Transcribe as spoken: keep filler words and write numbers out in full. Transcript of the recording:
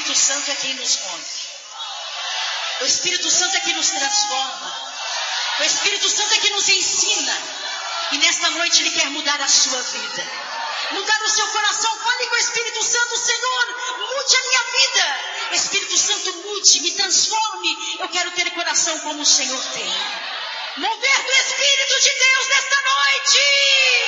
Espírito Santo é quem nos rompe. O Espírito Santo é quem nos transforma. O Espírito Santo é quem nos ensina. E nesta noite Ele quer mudar a sua vida. Mudar o seu coração. Fale com o Espírito Santo: Senhor, mude a minha vida. Espírito Santo, mude, me transforme. Eu quero ter coração como o Senhor tem. Mover do Espírito de Deus nesta noite.